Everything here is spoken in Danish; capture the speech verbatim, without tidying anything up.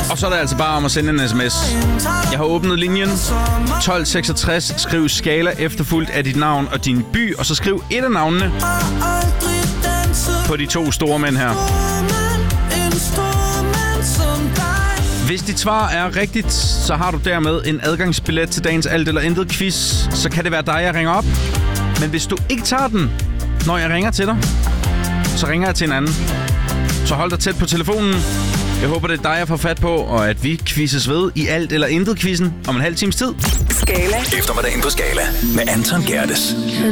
Og så er det altså bare om at sende en sms. Jeg har åbnet linjen tolv seksogtres. Skriv Skala efterfulgt af dit navn og din by. Og så skriv et af navnene på de to store mænd her. Hvis dit svar er rigtigt, så har du dermed en adgangsbillet til dagens Alt eller Intet quiz. Så kan det være dig, jeg ringer op. Men hvis du ikke tager den, når jeg ringer til dig, så ringer jeg til en anden. Så hold dig tæt på telefonen. Jeg håber, det er dig, jeg får fat på, og at vi quizzes ved i Alt eller Intet-quizzen om en halv times tid. Skala. Eftermiddagen på Skala med Anton Gerdes.